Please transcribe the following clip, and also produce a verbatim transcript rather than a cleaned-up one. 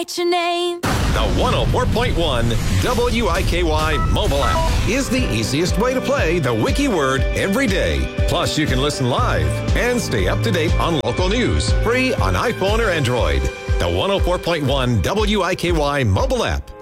What's your name? The one oh four point one W I K Y mobile app is the easiest way to play the Wiki Word every day. Plus, you can listen live and stay up to date on local news. Free on iPhone or Android. The one oh four point one W I K Y mobile app.